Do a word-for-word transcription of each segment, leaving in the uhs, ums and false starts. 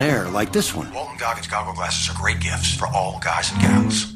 air like this one. Walton Goggins goggle glasses are great gifts for all guys and gals.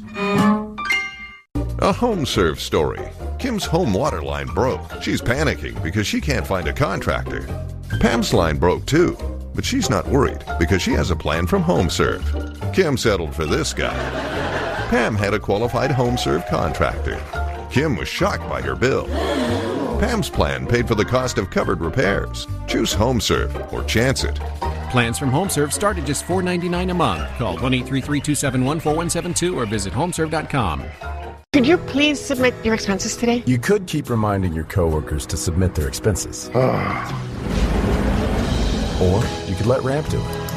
A HomeServe story. Kim's home water line broke. She's panicking because she can't find a contractor. Pam's line broke too, but she's not worried because she has a plan from HomeServe. Kim settled for this guy. Pam had a qualified HomeServe contractor. Kim was shocked by her bill. Pam's plan paid for the cost of covered repairs. Choose HomeServe or chance it. Plans from HomeServe start at just four dollars and ninety-nine cents a month. Call one eight three three, two seven one, four one seven two or visit homeserve dot com. Could you please submit your expenses today? You could keep reminding your coworkers to submit their expenses. Or you could let Ramp do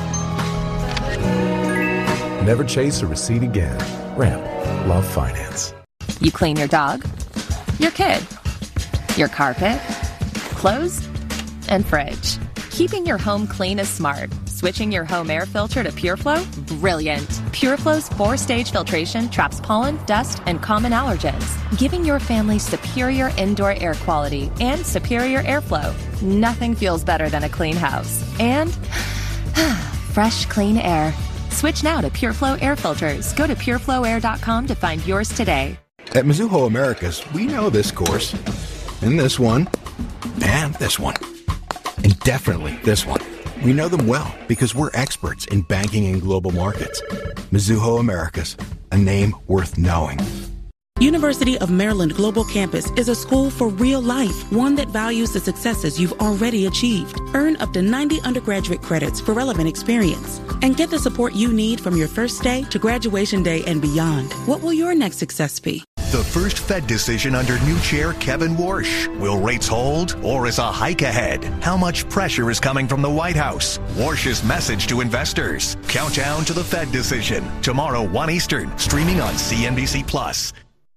it. Never chase a receipt again. Ramp. Love finance. You clean your dog, your kid, your carpet, clothes, and fridge. Keeping your home clean is smart. Switching your home air filter to PureFlow? Brilliant. PureFlow's four-stage filtration traps pollen, dust, and common allergens, giving your family superior indoor air quality and superior airflow. Nothing feels better than a clean house. And fresh, clean air. Switch now to PureFlow air filters. Go to pure flow air dot com to find yours today. At Mizuho Americas, we know this course, and this one, and this one, and definitely this one. We know them well because we're experts in banking and global markets. Mizuho Americas, a name worth knowing. University of Maryland Global Campus is a school for real life, one that values the successes you've already achieved. Earn up to ninety undergraduate credits for relevant experience and get the support you need from your first day to graduation day and beyond. What will your next success be? The first Fed decision under new chair Kevin Warsh. Will rates hold or is a hike ahead? How much pressure is coming from the White House? Warsh's message to investors. Countdown to the Fed decision. Tomorrow, one Eastern. Streaming on C N B C Plus.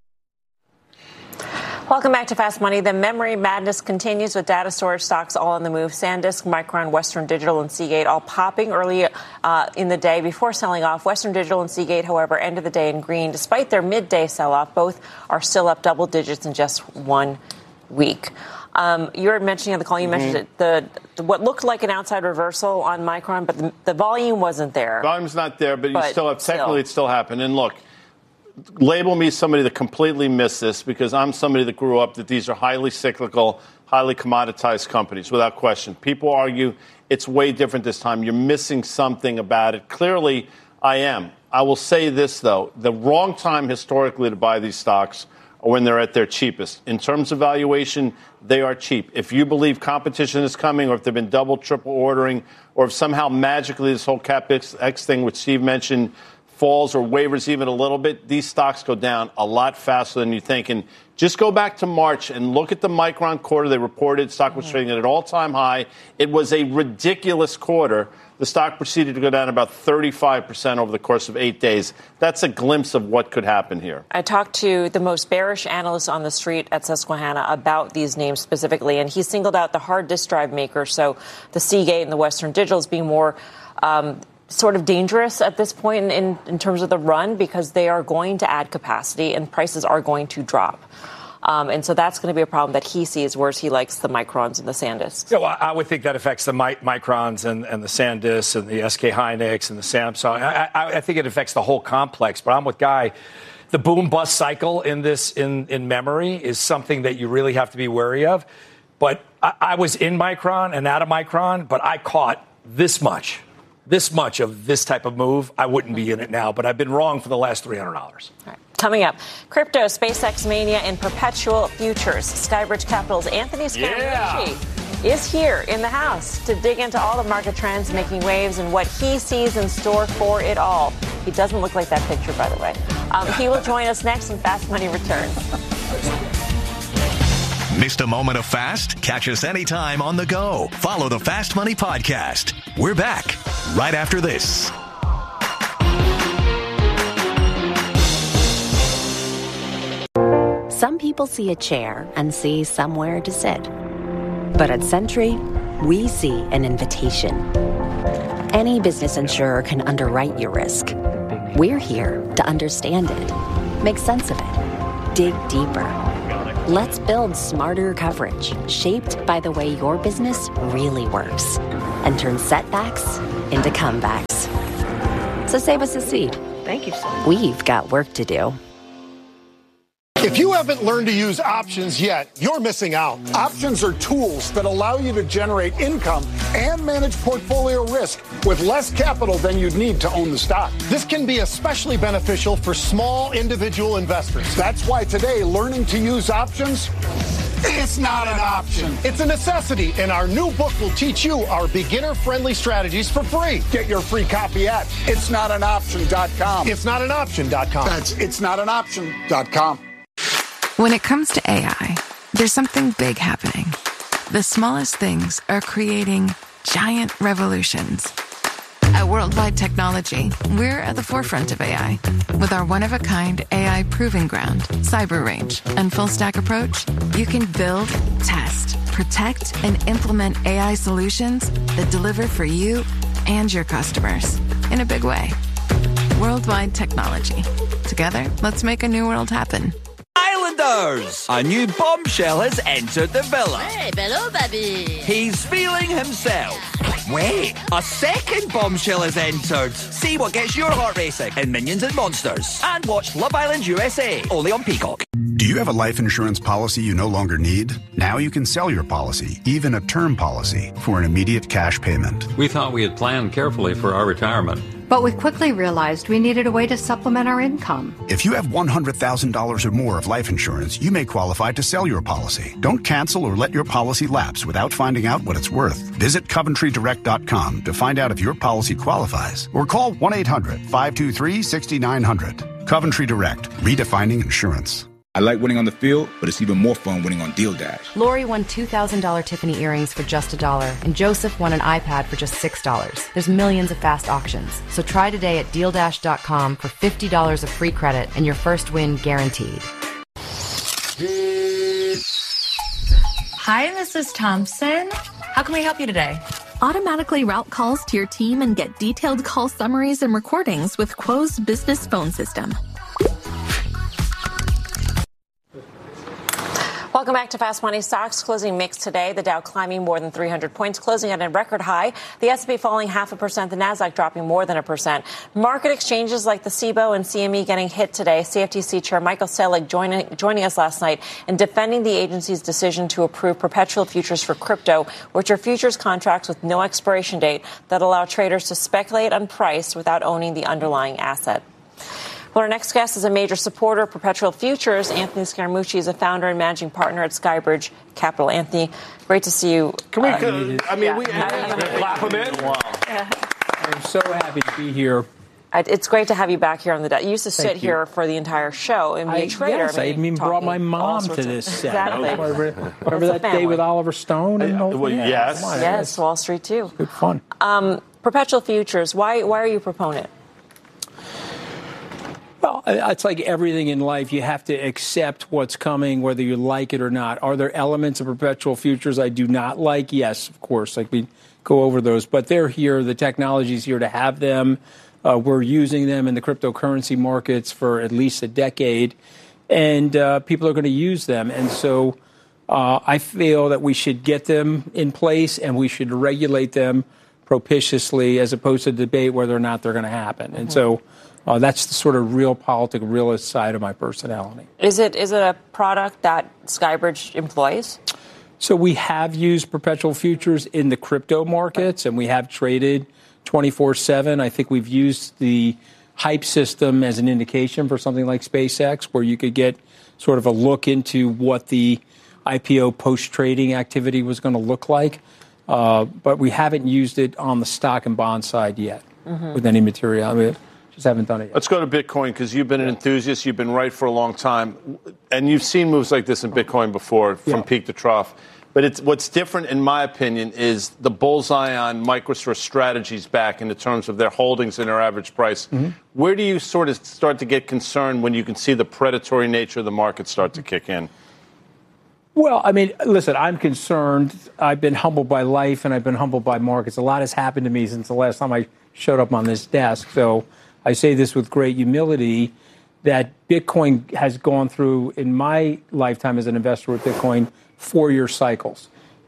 Welcome back to Fast Money. The memory madness continues with data storage stocks all on the move. SanDisk, Micron, Western Digital, and Seagate all popping early uh, in the day before selling off. Western Digital and Seagate, however, ended the day in green. Despite their midday sell-off, both are still up double digits in just one week. Um, you were mentioning on the call, you mm-hmm. mentioned it, the, the what looked like an outside reversal on Micron, but the, the volume wasn't there. Volume's not there, but, but you still have, technically still. it still happened. And look, label me somebody that completely missed this because I'm somebody that grew up that these are highly cyclical, highly commoditized companies, without question. People argue it's way different this time. You're missing something about it. Clearly, I am. I will say this, though. The wrong time historically to buy these stocks are when they're at their cheapest. In terms of valuation, they are cheap. If you believe competition is coming or if they've been double, triple ordering or if somehow magically this whole CapEx thing, which Steve mentioned, falls or wavers even a little bit, these stocks go down a lot faster than you think. And just go back to March and look at the Micron quarter. They reported stock was trading at an all-time high. It was a ridiculous quarter. The stock proceeded to go down about thirty-five percent over the course of eight days. That's a glimpse of what could happen here. I talked to the most bearish analyst on the street at Susquehanna about these names specifically, and he singled out the hard disk drive makers, so the Seagate and the Western Digital, as being more um, sort of dangerous at this point in, in terms of the run because they are going to add capacity and prices are going to drop. Um, and so that's going to be a problem that he sees, whereas he likes the Microns and the SanDisks. Yeah, well, I would think that affects the mi- Microns and, and the SanDisks and the S K Hynix and the Samsung. I, I, I think it affects the whole complex. But I'm with Guy. The boom-bust cycle in this in, in memory is something that you really have to be wary of. But I, I was in Micron and out of Micron, but I caught this much. This much of this type of move, I wouldn't be in it now, but I've been wrong for the last three hundred dollars. All right. Coming up, crypto, SpaceX mania, and perpetual futures. Skybridge Capital's Anthony Scaramucci yeah. is here in the house to dig into all the market trends making waves and what he sees in store for it all. He doesn't look like that picture, by the way. Um, he will join us next when Fast Money returns. Missed a moment of Fast? Catch us anytime on the go. Follow the Fast Money Podcast. We're back right after this. Some people see a chair and see somewhere to sit. But at Sentry, we see an invitation. Any business insurer can underwrite your risk. We're here to understand it, make sense of it, dig deeper. Let's build smarter coverage shaped by the way your business really works. and turn setbacks into comebacks. So save us a seat. Thank you so much. We've got work to do. If you haven't learned to use options yet, you're missing out. Options are tools that allow you to generate income and manage portfolio risk with less capital than you'd need to own the stock. This can be especially beneficial for small individual investors. That's why today, learning to use options, it's not an option. It's a necessity, and our new book will teach you our beginner-friendly strategies for free. Get your free copy at it's not an option dot com. It's not an option dot com. That's it's not an option dot com. When it comes to A I, there's something big happening. The smallest things are creating giant revolutions. At Worldwide Technology, we're at the forefront of A I. With our one-of-a-kind A I proving ground, Cyber Range, and full-stack approach, you can build, test, protect, and implement A I solutions that deliver for you and your customers in a big way. Worldwide Technology. Together, let's make a new world happen. Islanders! A new bombshell has entered the villa. Hey, hello, baby. He's feeling himself. Wait, a second bombshell has entered. See what gets your heart racing in Minions and Monsters. And watch Love Island U S A, only on Peacock. Do you have a life insurance policy you no longer need? Now you can sell your policy, even a term policy, for an immediate cash payment. We thought we had planned carefully for our retirement. But we quickly realized we needed a way to supplement our income. If you have one hundred thousand dollars or more of life insurance, you may qualify to sell your policy. Don't cancel or let your policy lapse without finding out what it's worth. Visit Coventry Direct dot com to find out if your policy qualifies, or call one eight hundred, five two three, six nine zero zero. Coventry Direct, redefining insurance. I like winning on the field, but it's even more fun winning on Deal Dash. Lori won two thousand dollars Tiffany earrings for just a dollar, and Joseph won an iPad for just six dollars. There's millions of fast auctions. So try today at deal dash dot com for fifty dollars of free credit and your first win guaranteed. Hi, Missus Thompson. How can we help you today? Automatically route calls to your team and get detailed call summaries and recordings with Quo's business phone system. Welcome back to Fast Money. Stocks closing mixed today. The Dow climbing more than three hundred points, closing at a record high. The S and P falling half a percent. The Nasdaq dropping more than a percent. Market exchanges like the C B O E and C M E getting hit today. C F T C Chair Michael Selig joining, joining us last night in defending the agency's decision to approve perpetual futures for crypto, which are futures contracts with no expiration date that allow traders to speculate on price without owning the underlying asset. Well, our next guest is a major supporter of perpetual futures. Anthony Scaramucci is a founder and managing partner at Skybridge Capital. Anthony, great to see you. Can we? Uh, Can, I mean, yeah. we clap him in. Wow. Yeah. I'm so happy to be here. It's great to have you back here on the deck. You used to sit Thank you. here for the entire show and be I, a trader. Yes, I even brought my mom to this set. Exactly. Remember, remember that day with Oliver Stone? And uh, well, yeah, yes. Yes, Wall Street too. Good fun. Um, perpetual futures. Why? Why are you a proponent? Well, it's like everything in life. You have to accept what's coming, whether you like it or not. Are there elements of perpetual futures I do not like? Yes, of course. Like we go over those. But they're here. The technology's here to have them. Uh, we're using them in the cryptocurrency markets for at least a decade. And uh, people are going to use them. And so uh, I feel that we should get them in place and we should regulate them propitiously as opposed to debate whether or not they're going to happen. And so Uh, that's the sort of real politic, realist side of my personality. Is it is it a product that Skybridge employs? So we have used perpetual futures in the crypto markets, and we have traded twenty-four seven. I think we've used the hype system as an indication for something like SpaceX, where you could get sort of a look into what the I P O post-trading activity was going to look like. Uh, but we haven't used it on the stock and bond side yet mm-hmm. with any material. I mean, haven't done it yet. Let's go to Bitcoin because you've been an enthusiast. You've been right for a long time. And you've seen moves like this in Bitcoin before from yeah. peak to trough. But it's what's different, in my opinion, is the bullseye on MicroStrategy strategies back in the terms of their holdings and their average price. Mm-hmm. Where do you sort of start to get concerned when you can see the predatory nature of the market start to kick in? Well, I mean, listen, I'm concerned. I've been humbled by life and I've been humbled by markets. A lot has happened to me since the last time I showed up on this desk. So I say this with great humility, that Bitcoin has gone through, in my lifetime as an investor with Bitcoin, four-year cycles.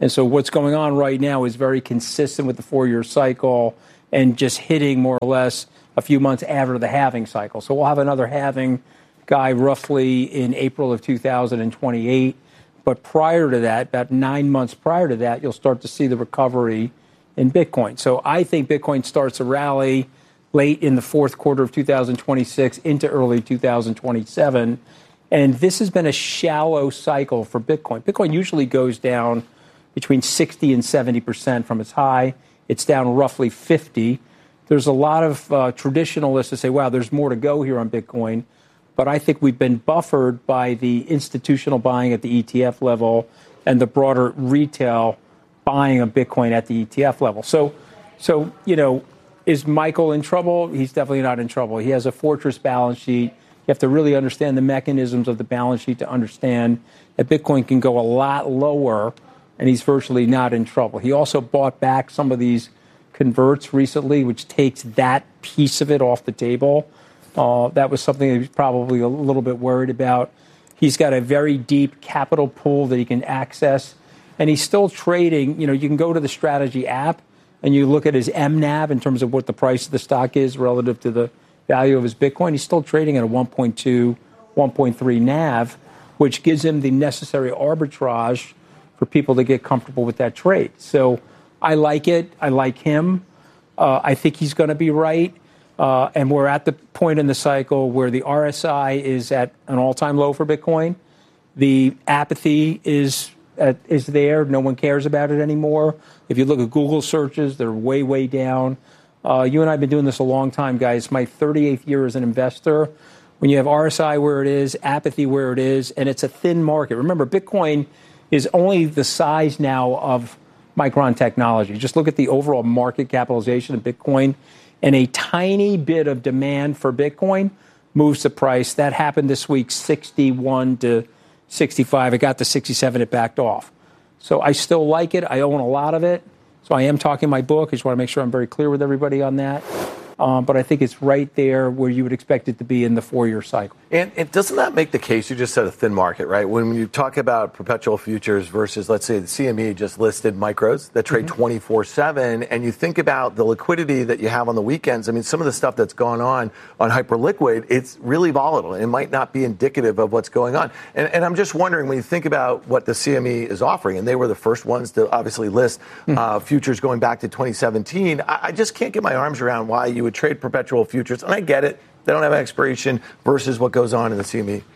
And so what's going on right now is very consistent with the four-year cycle and just hitting more or less a few months after the halving cycle. So we'll have another halving guy roughly in April of two thousand twenty-eight. But prior to that, about nine months prior to that, you'll start to see the recovery in Bitcoin. So I think Bitcoin starts a rally late in the fourth quarter of two thousand twenty-six into early two thousand twenty-seven. And this has been a shallow cycle for Bitcoin. Bitcoin usually goes down between sixty and seventy percent from its high. It's down roughly fifty. There's a lot of uh, traditionalists that say, wow, there's more to go here on Bitcoin. But I think we've been buffered by the institutional buying at the E T F level and the broader retail buying of Bitcoin at the E T F level. So, so you know, is Michael in trouble? He's definitely not in trouble. He has a fortress balance sheet. You have to really understand the mechanisms of the balance sheet to understand that Bitcoin can go a lot lower, and he's virtually not in trouble. He also bought back some of these converts recently, which takes that piece of it off the table. Uh, that was something that he was probably a little bit worried about. He's got a very deep capital pool that he can access, and he's still trading. You know, you can go to the Strategy app, and you look at his M NAV in terms of what the price of the stock is relative to the value of his Bitcoin. He's still trading at a one point two, one point three N A V, which gives him the necessary arbitrage for people to get comfortable with that trade. So I like it. I like him. Uh, I think he's going to be right. Uh, and we're at the point in the cycle where the R S I is at an all-time low for Bitcoin. The apathy is at, is there. No one cares about it anymore. If you look at Google searches, they're way, way down. Uh, you and I have been doing this a long time, guys. It's my thirty-eighth year as an investor. When you have R S I where it is, apathy where it is, and it's a thin market. Remember, Bitcoin is only the size now of Micron Technology. Just look at the overall market capitalization of Bitcoin, and a tiny bit of demand for Bitcoin moves the price. That happened this week, sixty-one to sixty-five. It got to sixty-seven. It backed off. So I still like it. I own a lot of it. So I am talking my book. I just want to make sure I'm very clear with everybody on that. Um, but I think it's right there where you would expect it to be in the four-year cycle. And, and doesn't that make the case? You just said a thin market, right? When you talk about perpetual futures versus, let's say, the C M E just listed micros that trade twenty-four seven, and you think about the liquidity that you have on the weekends. I mean, some of the stuff that's gone on on Hyperliquid, it's really volatile. It might not be indicative of what's going on. And, and I'm just wondering, when you think about what the C M E is offering, and they were the first ones to obviously list uh, futures going back to twenty seventeen, I, I just can't get my arms around why you would trade perpetual futures. And I get it. They don't have an expiration versus what goes on in the C M E.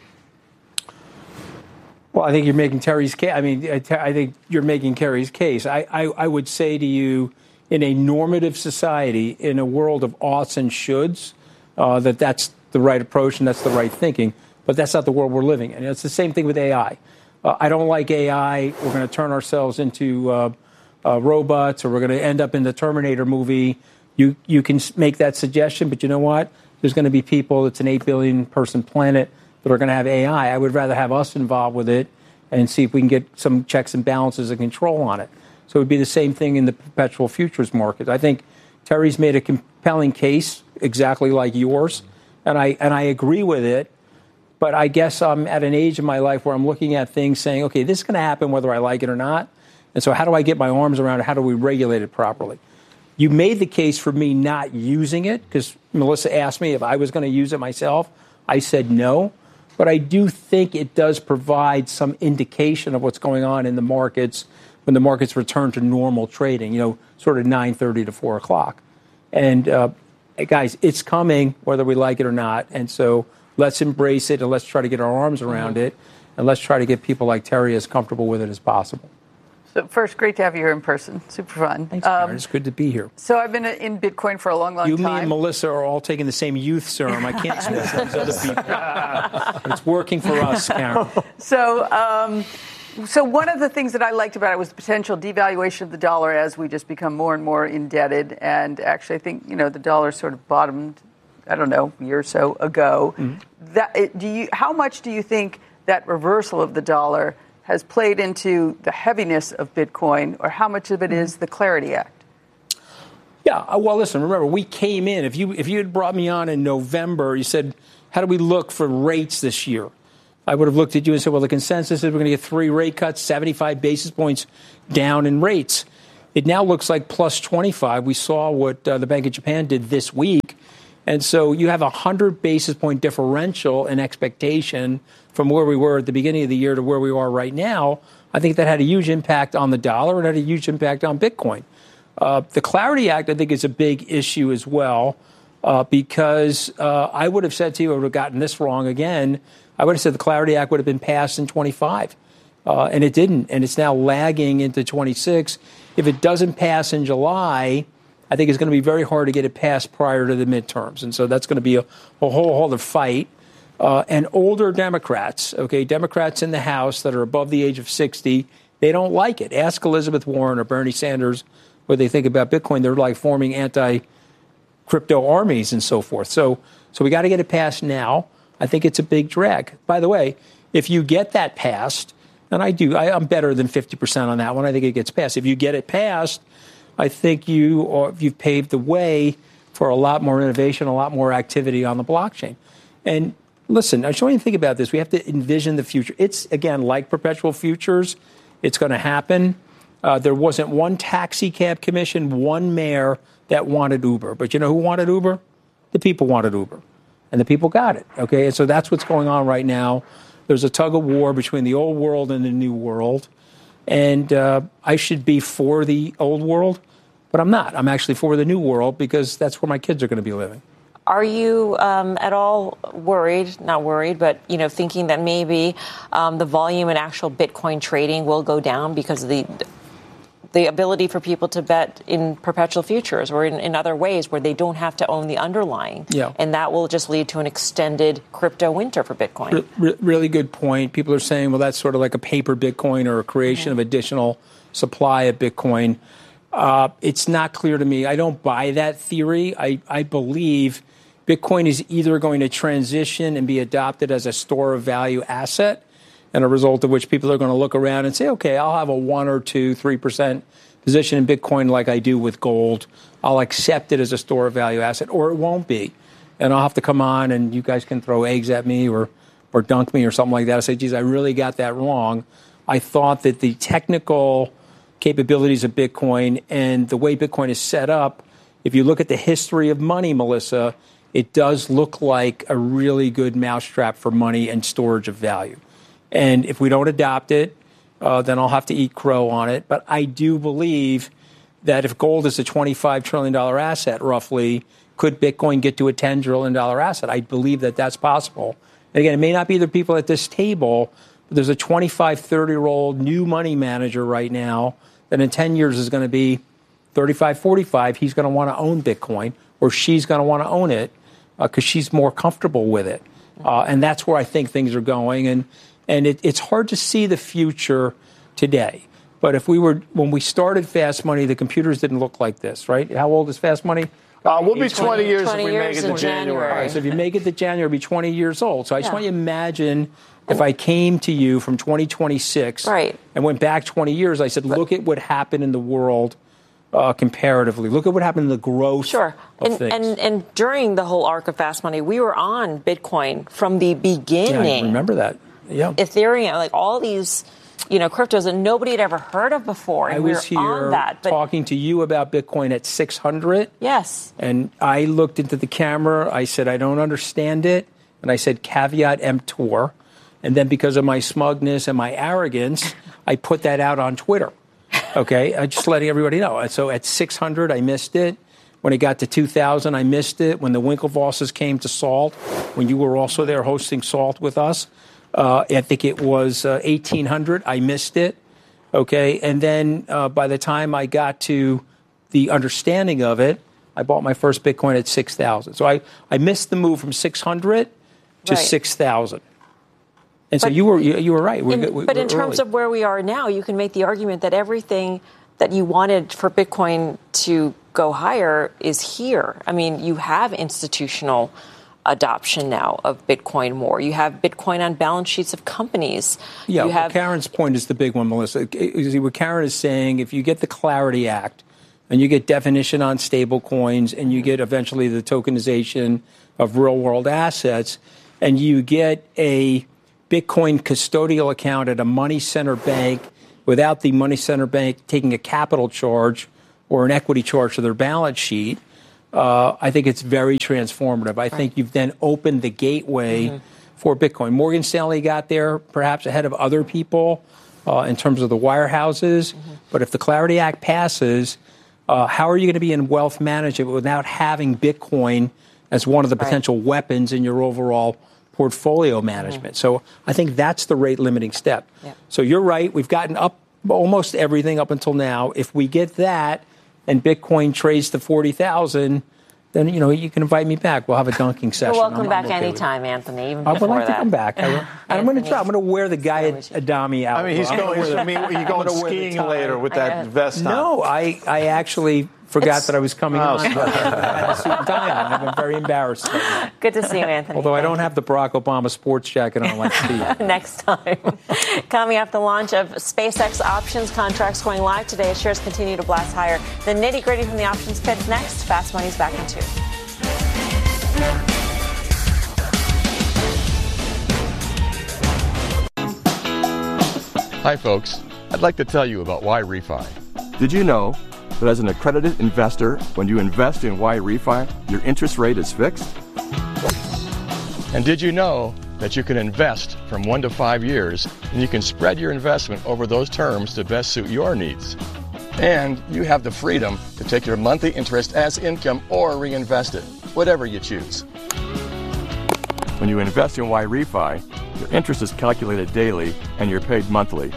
Well, I think you're making Terry's case. I mean, I think you're making Terry's case. I, I, I would say to you, in a normative society, in a world of oughts and shoulds, uh, that that's the right approach and that's the right thinking. But that's not the world we're living in. It's the same thing with A I. Uh, I don't like A I. We're going to turn ourselves into uh, uh, robots, or we're going to end up in the Terminator movie. You you can make that suggestion, but you know what? There's going to be people, it's an eight billion person planet, that are going to have A I. I would rather have us involved with it and see if we can get some checks and balances and control on it. So it would be the same thing in the perpetual futures market. I think Terry's made a compelling case, exactly like yours, and I and I agree with it. But I guess I'm at an age in my life where I'm looking at things saying, okay, this is going to happen whether I like it or not. And so how do I get my arms around it? How do we regulate it properly? You made the case for me not using it, because Melissa asked me if I was going to use it myself. I said no. But I do think it does provide some indication of what's going on in the markets when the markets return to normal trading, you know, sort of nine thirty to four o'clock. And, uh, guys, it's coming whether we like it or not. And so let's embrace it, and let's try to get our arms around mm-hmm. it, and let's try to get people like Terry as comfortable with it as possible. So first, great to have you here in person. Super fun. Thanks, um, It's good to be here. So I've been in Bitcoin for a long, long you, time. You, me, and Melissa are all taking the same youth serum. I can't switch those other people. It's working for us, Karen. So, um, so one of the things that I liked about it was the potential devaluation of the dollar as we just become more and more indebted. And actually, I think, you know, the dollar sort of bottomed, I don't know, a year or so ago. Mm-hmm. That do you? How much do you think that reversal of the dollar has played into the heaviness of Bitcoin, or how much of it is the Clarity Act? Yeah, well, listen, remember, we came in. If you if you had brought me on in November, you said, how do we look for rates this year? I would have looked at you and said, well, the consensus is we're going to get three rate cuts, seventy-five basis points down in rates. It now looks like plus twenty-five. We saw what uh, the Bank of Japan did this week. And so you have a one hundred basis point differential in expectation from where we were at the beginning of the year to where we are right now. I think that had a huge impact on the dollar and had a huge impact on Bitcoin. Uh, the Clarity Act, I think, is a big issue as well, uh, because uh, I would have said to you, I would have gotten this wrong again. I would have said the Clarity Act would have been passed in twenty-five, uh, and it didn't, and it's now lagging into twenty-six. If it doesn't pass in July, I think it's going to be very hard to get it passed prior to the midterms, and so that's going to be a, a whole other fight. Uh, and older Democrats, okay, Democrats in the House that are above the age of sixty, they don't like it. Ask Elizabeth Warren or Bernie Sanders what they think about Bitcoin. They're like forming anti-crypto armies and so forth. So, so we got to get it passed now. I think it's a big drag. By the way, if you get that passed, and I do, I, I'm better than fifty percent on that one. I think it gets passed. If you get it passed, I think you or you've paved the way for a lot more innovation, a lot more activity on the blockchain. And listen, I just want you to think about this. We have to envision the future. It's, again, like perpetual futures. It's going to happen. Uh, there wasn't one taxi cab commission, one mayor that wanted Uber. But you know who wanted Uber? The people wanted Uber. And the people got it. Okay, and so that's what's going on right now. There's a tug of war between the old world and the new world. And uh, I should be for the old world, but I'm not. I'm actually for the new world because that's where my kids are going to be living. Are you um, at all worried, not worried, but, you know, thinking that maybe um, the volume in actual Bitcoin trading will go down because of the the ability for people to bet in perpetual futures or in, in other ways where they don't have to own the underlying? Yeah. And that will just lead to an extended crypto winter for Bitcoin. Re- re- really good point. People are saying, well, that's sort of like a paper Bitcoin or a creation mm-hmm. of additional supply of Bitcoin. Uh, it's not clear to me. I don't buy that theory. I, I believe Bitcoin is either going to transition and be adopted as a store of value asset, and a result of which people are going to look around and say, okay, I'll have a one or two, three percent position in Bitcoin like I do with gold. I'll accept it as a store of value asset, or it won't be. And I'll have to come on and you guys can throw eggs at me or, or dunk me or something like that. I say, geez, I really got that wrong. I thought that the technical capabilities of Bitcoin and the way Bitcoin is set up, if you look at the history of money, Melissa, it does look like a really good mousetrap for money and storage of value. And if we don't adopt it, uh, then I'll have to eat crow on it. But I do believe that if gold is a twenty-five trillion dollars asset, roughly, could Bitcoin get to a ten trillion dollars asset? I believe that that's possible. And again, it may not be the people at this table, but there's a twenty-five, thirty-year-old new money manager right now that in ten years is going to be thirty-five, forty-five. He's going to want to own Bitcoin, or she's going to want to own it because uh, she's more comfortable with it. Uh, and that's where I think things are going. And And it, it's hard to see the future today. But if we were, when we started Fast Money, the computers didn't look like this, right? How old is Fast Money? Uh, we'll be twenty years if we make it to January. All right, so if you make it to January, it'll be twenty years old. So I just Yeah. want you to imagine if I came to you from twenty twenty-six Right. and went back twenty years, I said, look at what happened in the world uh, comparatively. Look at what happened in the growth Sure. of And, things. and and during the whole arc of Fast Money, we were on Bitcoin from the beginning. Yeah, I remember that. Yeah. Ethereum, like all these, you know, cryptos that nobody had ever heard of before. And I we was were here on that. But talking to you about Bitcoin at six hundred. yes. And I looked into the camera. I said, I don't understand it. And I said, caveat emptor. And then because of my smugness and my arrogance, I put that out on Twitter. Okay, I just letting everybody know. And so at six hundred, I missed it. When it got to two thousand, I missed it. When the Winklevosses came to Salt, when you were also there hosting Salt with us, uh, I think it was uh, eighteen hundred. I missed it. Okay, and then uh, by the time I got to the understanding of it, I bought my first Bitcoin at six thousand. So I, I missed the move from six hundred to Right. six thousand. And so But- you were you, you were right. In- We're, we but we're in terms early. of where we are now, you can make the argument that everything that you wanted for Bitcoin to go higher is here. I mean, you have institutional adoption now of Bitcoin more. You have Bitcoin on balance sheets of companies. Yeah, you well, have Karen's point is the big one, Melissa. You see, what Karen is saying, if you get the Clarity Act and you get definition on stable coins and you get eventually the tokenization of real world assets and you get a Bitcoin custodial account at a money center bank without the money center bank taking a capital charge or an equity charge to their balance sheet, uh, I think it's very transformative. I right. think you've then opened the gateway mm-hmm. for Bitcoin. Morgan Stanley got there perhaps ahead of other people uh, in terms of the wirehouses. Mm-hmm. But if the Clarity Act passes, uh, how are you going to be in wealth management without having Bitcoin as one of the potential right. weapons in your overall portfolio management? Mm-hmm. So I think that's the rate limiting step. Yep. So you're right. We've gotten up almost everything up until now. If we get that and Bitcoin trades to forty thousand, then, you know, you can invite me back. We'll have a dunking session. You're welcome I'm, back I'm okay anytime, Anthony, even I before would like that. to come back. I, I'm going to try. I'm going to wear the Guy Adami out. I mean, he's going, I mean, you're going skiing later with that vest on. No, I, I actually forgot it's, that I was coming oh, on. I had a suit and tie on. I've been very embarrassed. Right Good to see you, Anthony. Although Thank I don't you. have the Barack Obama sports jacket on like Steve. Next time. Coming up, the launch of SpaceX options contracts going live today as shares continue to blast higher. The nitty-gritty from the options pits next. Fast Money's back in two. Hi, folks. I'd like to tell you about Y-Refi. Did you know that as an accredited investor, when you invest in Y-Refi, your interest rate is fixed? And did you know that you can invest from one to five years and you can spread your investment over those terms to best suit your needs? And you have the freedom to take your monthly interest as income or reinvest it, whatever you choose. When you invest in Y-Refi, your interest is calculated daily and you're paid monthly.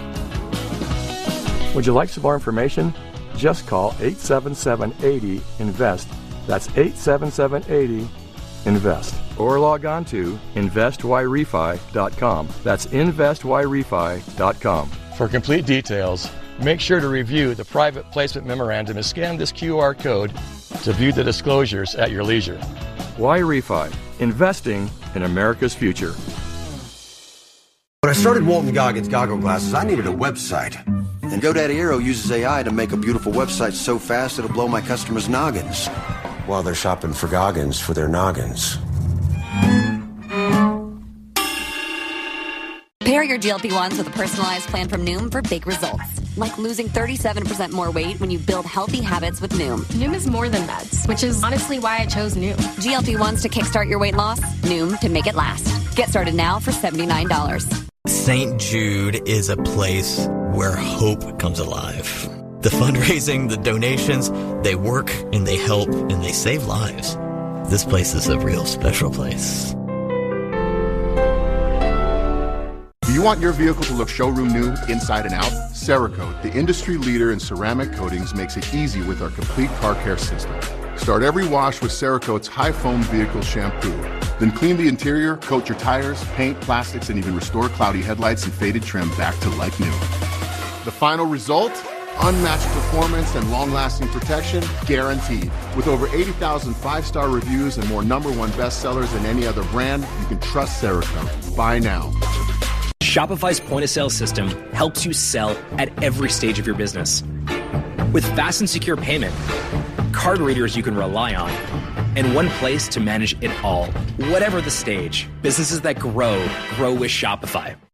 Would you like some more information? Just call eight seven seven, eight zero, INVEST. That's eight seven seven, eight zero, INVEST. Or log on to invest y refi dot com. That's invest y refi dot com. For complete details, make sure to review the private placement memorandum and scan this Q R code to view the disclosures at your leisure. Y-Refi, investing in America's future. When I started Walton Goggins Goggle Glasses, I needed a website. And GoDaddy Aero uses A I to make a beautiful website so fast it'll blow my customers' noggins while they're shopping for Goggins for their noggins. Pair your G L P ones with a personalized plan from Noom for big results. Like losing thirty-seven percent more weight when you build healthy habits with Noom. Noom is more than meds, which is honestly why I chose Noom. G L P ones to kickstart your weight loss, Noom to make it last. Get started now for seventy-nine dollars. Saint Jude is a place where hope comes alive. The fundraising, the donations, they work and they help and they save lives. This place is a real special place. Do you want your vehicle to look showroom new, inside and out? Cerakote, the industry leader in ceramic coatings, makes it easy with our complete car care system. Start every wash with Cerakote's high foam vehicle shampoo. Then clean the interior, coat your tires, paint, plastics, and even restore cloudy headlights and faded trim back to like new. The final result? Unmatched performance and long-lasting protection guaranteed. With over eighty thousand five-star reviews and more number one bestsellers than any other brand, you can trust Cerakote. Buy now. Shopify's point-of-sale system helps you sell at every stage of your business. With fast and secure payment, card readers you can rely on, and one place to manage it all. Whatever the stage, businesses that grow, grow with Shopify.